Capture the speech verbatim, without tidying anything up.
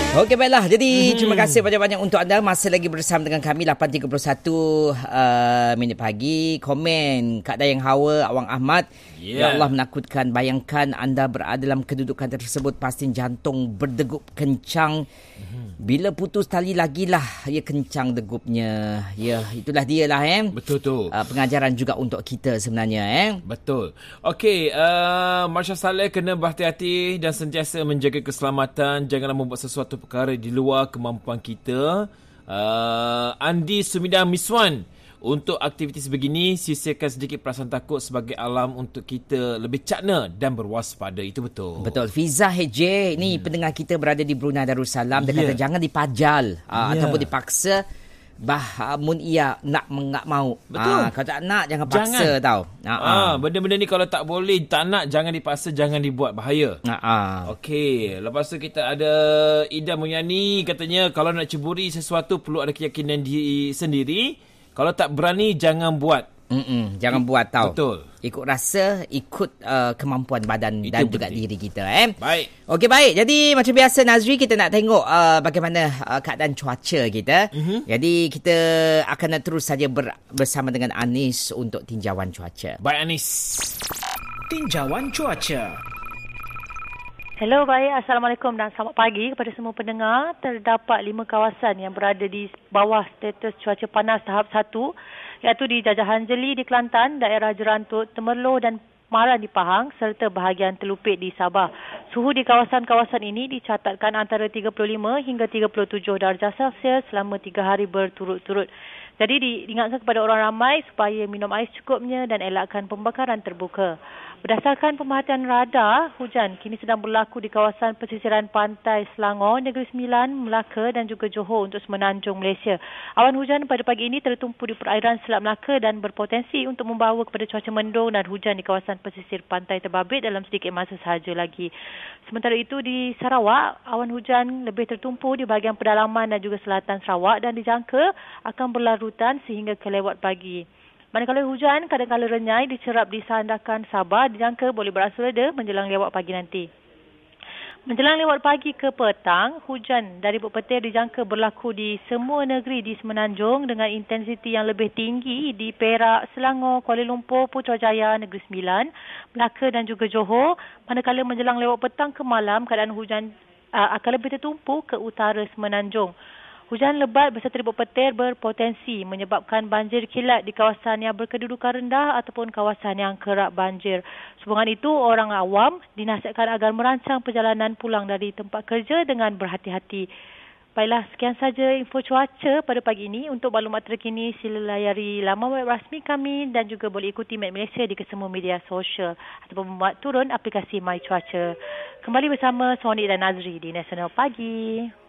Okey, baiklah. Jadi, hmm. terima kasih banyak-banyak untuk anda. Masih lagi bersama dengan kami lapan tiga puluh satu uh, minit pagi. Komen Kak Dayang Hawa, Awang Ahmad. Yeah. Ya Allah, menakutkan. Bayangkan anda berada dalam kedudukan tersebut. Pasti jantung berdegup kencang. Hmm. Bila putus tali lagilah ia kencang degupnya. Ya, itulah dia lah. Eh. Betul tu. Uh, pengajaran juga untuk kita sebenarnya. Eh. Betul. Okey, uh, Masya Saleh kena berhati-hati dan sentiasa menjaga keselamatan. Janganlah membuat sesuatu perkara di luar kemampuan kita. Uh, Andi Sumida Miswan, untuk aktiviti sebegini, sisihkan sedikit perasaan takut sebagai alam untuk kita lebih cakna dan berwaspada. Itu betul. Betul. Fiza H J, ni hmm. pendengar kita berada di Brunei Darussalam. Dia yeah. kata jangan dipajal uh, yeah. ataupun dipaksa. Bah, mun ia nak mengak mau. Betul. Ah, kalau tak nak jangan paksa jangan. Tau. Ah, ah, benda-benda ni kalau tak boleh, tak nak, jangan dipaksa, jangan dibuat, bahaya. Ah, ah. Okey, lepas tu kita ada Ida Mulyani, katanya kalau nak ceburi sesuatu perlu ada keyakinan diri sendiri. Kalau tak berani jangan buat. Mm-mm, jangan I, buat tau. Betul. Ikut rasa, ikut uh, kemampuan badan itu dan penting. Juga diri kita. Eh? Baik. Okey, baik. Jadi macam biasa Nazri, kita nak tengok uh, bagaimana uh, keadaan cuaca kita. Mm-hmm. Jadi kita akan terus saja ber, bersama dengan Anis untuk tinjauan cuaca. Baik Anis. Tinjauan cuaca. Hello, baik. Assalamualaikum dan selamat pagi kepada semua pendengar. Terdapat lima kawasan yang berada di bawah status cuaca panas tahap satu, iaitu di Jajahan Jeli di Kelantan, daerah Jerantut, Temerloh dan Maran di Pahang serta bahagian Telupit di Sabah. Suhu di kawasan-kawasan ini dicatatkan antara tiga puluh lima hingga tiga puluh tujuh darjah Celsius selama tiga hari berturut-turut. Jadi diingatkan kepada orang ramai supaya minum air secukupnya dan elakkan pembakaran terbuka. Berdasarkan pemerhatian radar, hujan kini sedang berlaku di kawasan pesisiran pantai Selangor, Negeri Sembilan, Melaka dan juga Johor untuk Semenanjung Malaysia. Awan hujan pada pagi ini tertumpu di perairan Selat Melaka dan berpotensi untuk membawa kepada cuaca mendung dan hujan di kawasan pesisir pantai Terbabit dalam sedikit masa sahaja lagi. Sementara itu di Sarawak, awan hujan lebih tertumpu di bahagian pedalaman dan juga selatan Sarawak dan dijangka akan berlarutan sehingga ke lewat pagi. Manakala hujan kadang-kala renyai dicerap di Sandakan Sabah, dijangka boleh beransur reda menjelang lewat pagi nanti. Menjelang lewat pagi ke petang, hujan dari petir dijangka berlaku di semua negeri di Semenanjung dengan intensiti yang lebih tinggi di Perak, Selangor, Kuala Lumpur, Putrajaya, Negeri Sembilan, Melaka dan juga Johor. Manakala menjelang lewat petang ke malam, keadaan hujan uh, akan lebih tertumpu ke utara Semenanjung. Hujan lebat beserta ribut petir berpotensi menyebabkan banjir kilat di kawasan yang berkedudukan rendah ataupun kawasan yang kerap banjir. Sehubungan itu, orang awam dinasihatkan agar merancang perjalanan pulang dari tempat kerja dengan berhati-hati. Baiklah, sekian saja info cuaca pada pagi ini. Untuk maklumat terkini, sila layari laman web rasmi kami dan juga boleh ikuti Met Malaysia di kesemua media sosial ataupun membuat turun aplikasi My Cuaca. Kembali bersama Sonic dan Nazri di Nasional Pagi.